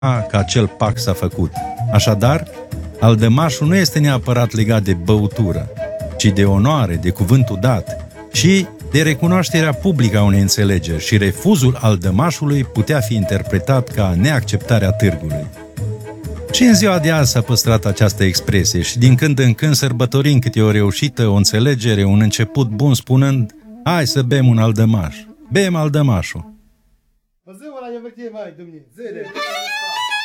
că acel pact s-a făcut. Așadar, aldămașul nu este neapărat legat de băutură, ci de onoare, de cuvântul dat și de recunoașterea publică a unei înțelegeri, și refuzul aldămașului putea fi interpretat ca neacceptarea târgului. Și în ziua de azi s-a păstrat această expresie și din când în când sărbătorim câte o reușită, o înțelegere, un început bun, spunând: hai să bem un aldămaș. Bem aldămașul.